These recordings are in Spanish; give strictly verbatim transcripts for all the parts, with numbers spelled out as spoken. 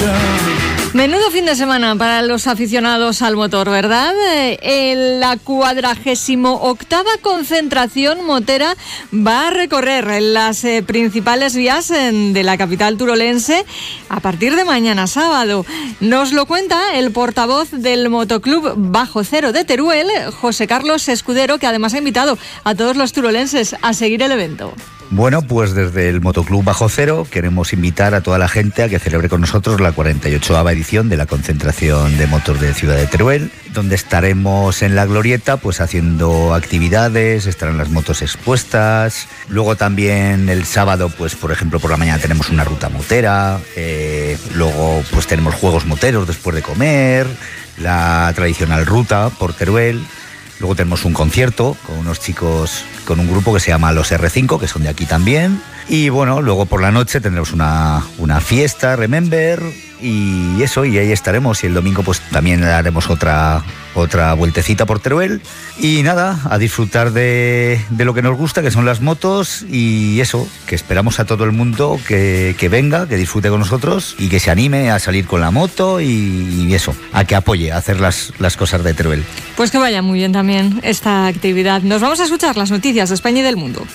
Menudo fin de semana para los aficionados al motor, ¿verdad? Eh, la cuadragésimo octava concentración motera va a recorrer las eh, principales vías en, de la capital turolense a partir de mañana sábado. Nos lo cuenta el portavoz del Motoclub Bajo Cero de Teruel, José Carlos Escudero, que además ha invitado a todos los turolenses a seguir el evento. Bueno, pues desde el Motoclub Bajo Cero queremos invitar a toda la gente a que celebre con nosotros la cuarenta y ochava edición de la concentración de motos de Ciudad de Teruel, donde estaremos en la glorieta pues haciendo actividades, estarán las motos expuestas. Luego también el sábado, pues por ejemplo por la mañana tenemos una ruta motera, eh, luego pues tenemos juegos moteros después de comer, la tradicional ruta por Teruel. Luego tenemos un concierto con unos chicos, con un grupo que se llama Los erre cinco, que son de aquí también. Y bueno, luego por la noche tendremos una, una fiesta, Remember, y eso, y ahí estaremos. Y el domingo pues también haremos otra, otra vueltecita por Teruel. Y nada, a disfrutar de, de lo que nos gusta, que son las motos, y eso, que esperamos a todo el mundo que, que venga, que disfrute con nosotros y que se anime a salir con la moto y, y eso, a que apoye a hacer las, las cosas de Teruel. Pues que vaya muy bien también esta actividad. Nos vamos a escuchar las noticias de España y del mundo.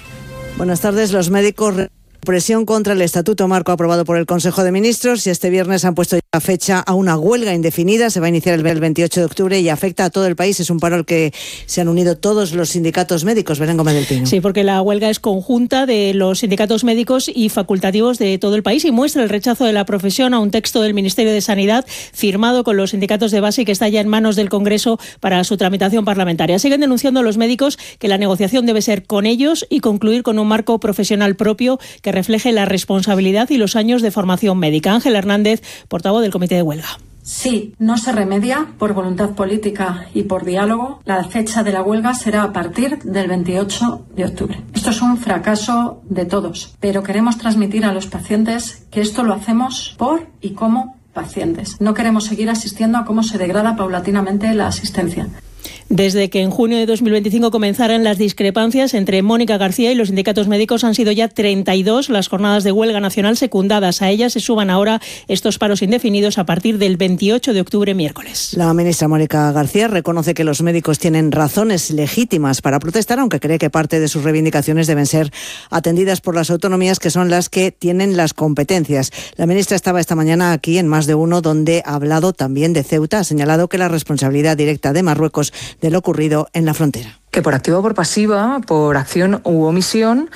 Buenas tardes. Los médicos presión contra el Estatuto Marco aprobado por el Consejo de Ministros y este viernes han puesto ya fecha a una huelga indefinida. Se va a iniciar el veintiocho de octubre y afecta a todo el país. Es un paro al que se han unido todos los sindicatos médicos. Belén Gómez del Pino. Sí, porque la huelga es conjunta de los sindicatos médicos y facultativos de todo el país y muestra el rechazo de la profesión a un texto del Ministerio de Sanidad firmado con los sindicatos de base y que está ya en manos del Congreso para su tramitación parlamentaria. Siguen denunciando los médicos que la negociación debe ser con ellos y concluir con un marco profesional propio que refleje la responsabilidad y los años de formación médica. Ángel Hernández, portavoz del Comité de Huelga. Si no se remedia por voluntad política y por diálogo, la fecha de la huelga será a partir del veintiocho de octubre. Esto es un fracaso de todos, pero queremos transmitir a los pacientes que esto lo hacemos por y como pacientes. No queremos seguir asistiendo a cómo se degrada paulatinamente la asistencia. Desde que en junio de dos mil veinticinco comenzaran las discrepancias entre Mónica García y los sindicatos médicos, han sido ya treinta y dos las jornadas de huelga nacional secundadas. A ellas se suman ahora estos paros indefinidos a partir del veintiocho de octubre, miércoles. La ministra Mónica García reconoce que los médicos tienen razones legítimas para protestar, aunque cree que parte de sus reivindicaciones deben ser atendidas por las autonomías, que son las que tienen las competencias. La ministra estaba esta mañana aquí en Más de Uno, donde ha hablado también de Ceuta. Ha señalado que la responsabilidad directa de Marruecos de lo ocurrido en la frontera. Que por activa o por pasiva, por acción u omisión,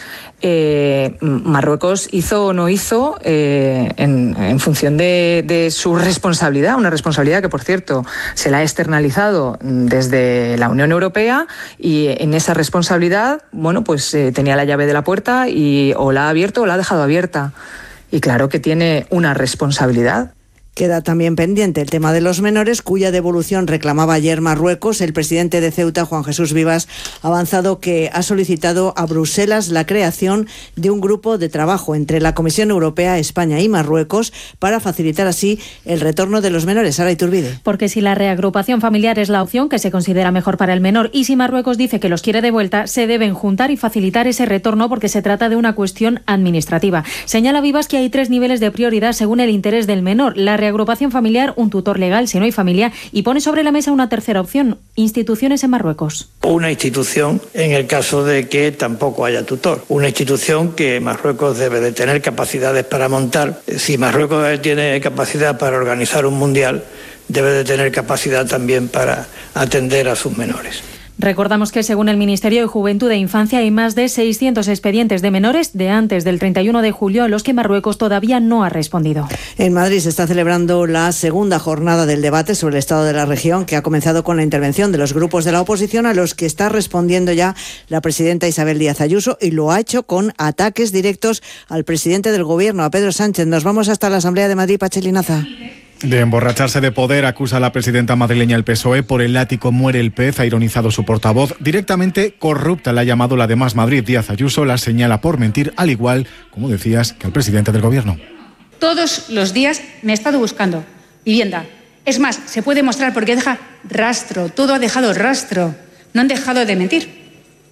eh, Marruecos hizo o no hizo eh, en, en función de, de su responsabilidad, una responsabilidad que, por cierto, se la ha externalizado desde la Unión Europea, y en esa responsabilidad, bueno, pues eh, tenía la llave de la puerta y o la ha abierto o la ha dejado abierta. Y claro que tiene una responsabilidad. Queda también pendiente el tema de los menores, cuya devolución reclamaba ayer Marruecos. El presidente de Ceuta, Juan Jesús Vivas, ha avanzado que ha solicitado a Bruselas la creación de un grupo de trabajo entre la Comisión Europea, España y Marruecos para facilitar así el retorno de los menores. Sara Iturbide. Porque si la reagrupación familiar es la opción que se considera mejor para el menor y si Marruecos dice que los quiere de vuelta, se deben juntar y facilitar ese retorno porque se trata de una cuestión administrativa. Señala Vivas que hay tres niveles de prioridad según el interés del menor. La reagrupación familiar, un tutor legal si no hay familia, y pone sobre la mesa una tercera opción: instituciones en Marruecos. Una institución en el caso de que tampoco haya tutor. Una institución que Marruecos debe de tener capacidades para montar. Si Marruecos tiene capacidad para organizar un mundial, debe de tener capacidad también para atender a sus menores. Recordamos que según el Ministerio de Juventud e Infancia hay más de seiscientos expedientes de menores de antes del treinta y uno de julio a los que Marruecos todavía no ha respondido. En Madrid se está celebrando la segunda jornada del debate sobre el estado de la región, que ha comenzado con la intervención de los grupos de la oposición, a los que está respondiendo ya la presidenta Isabel Díaz Ayuso, y lo ha hecho con ataques directos al presidente del Gobierno, a Pedro Sánchez. Nos vamos hasta la Asamblea de Madrid, Pacheli Naza. De emborracharse de poder acusa a la presidenta madrileña el P S O E. Por el látigo muere el pez, ha ironizado su portavoz. Directamente corrupta la ha llamado la de Más Madrid. Díaz Ayuso la señala por mentir, al igual, como decías, que al presidente del Gobierno. Todos los días me he estado buscando vivienda. Es más, se puede mostrar porque deja rastro, todo ha dejado rastro. No han dejado de mentir.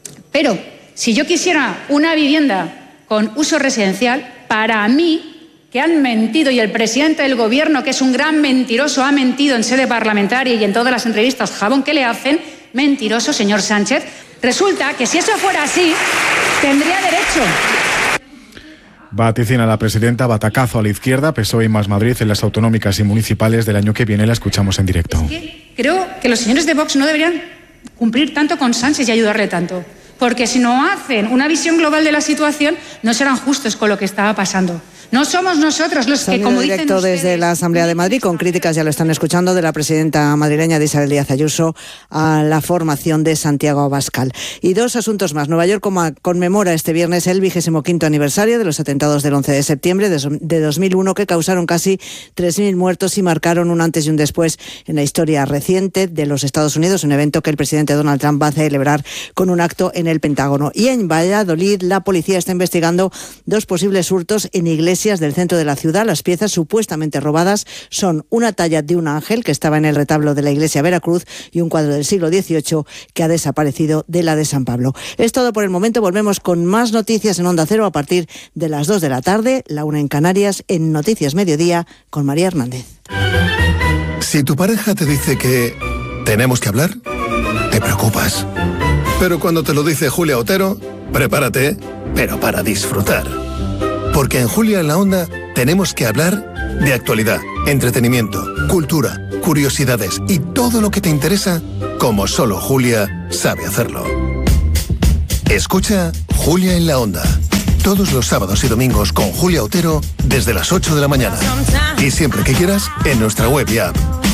Pero si yo quisiera una vivienda con uso residencial, para mí que han mentido, y el presidente del Gobierno, que es un gran mentiroso, ha mentido en sede parlamentaria y en todas las entrevistas jabón que le hacen. Mentiroso, señor Sánchez. Resulta que si eso fuera así, tendría derecho. Vaticina la presidenta batacazo a la izquierda, P S O E y Más Madrid en las autonómicas y municipales del año que viene. La escuchamos en directo. Es que creo que los señores de Vox no deberían cumplir tanto con Sánchez y ayudarle tanto, porque si no hacen una visión global de la situación, no serán justos con lo que estaba pasando. No somos nosotros los que, como dicen directo ustedes, desde la Asamblea de Madrid, con críticas, ya lo están escuchando, de la presidenta madrileña de Isabel Díaz Ayuso a la formación de Santiago Abascal. Y dos asuntos más. Nueva York conmemora este viernes el vigésimo quinto aniversario de los atentados del once de septiembre de dos mil uno, que causaron casi tres mil muertos y marcaron un antes y un después en la historia reciente de los Estados Unidos, un evento que el presidente Donald Trump va a celebrar con un acto en el Pentágono. Y en Valladolid, la policía está investigando dos posibles hurtos en iglesias del centro de la ciudad. Las piezas supuestamente robadas son una talla de un ángel que estaba en el retablo de la iglesia Veracruz y un cuadro del siglo dieciocho que ha desaparecido de la de San Pablo. Es todo por el momento. Volvemos con más noticias en Onda Cero a partir de las dos de la tarde, la una en Canarias, en Noticias Mediodía con María Hernández. Si tu pareja te dice que tenemos que hablar, te preocupas. Pero cuando te lo dice Julia Otero, prepárate, pero para disfrutar. Porque en Julia en la Onda tenemos que hablar de actualidad, entretenimiento, cultura, curiosidades y todo lo que te interesa, como solo Julia sabe hacerlo. Escucha Julia en la Onda, todos los sábados y domingos con Julia Otero desde las ocho de la mañana. Y siempre que quieras, en nuestra web y app.